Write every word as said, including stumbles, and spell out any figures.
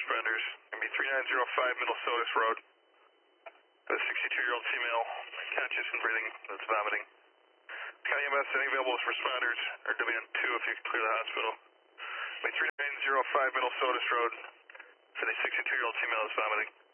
responders. Gonna be three nine zero five Middle Sodas Road. A sixty-two-year-old female, conscious and breathing, that's vomiting. County M S, any available responders, or W N two if you can clear the hospital. Gonna be three nine zero five Middle Sodas Road for the sixty-two-year-old female that's vomiting.